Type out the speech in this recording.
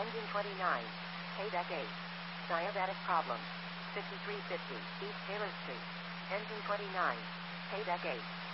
Engine 29. Payback 8. Diabetic problem. 5350 East Taylor Street. Engine 29. Payback 8.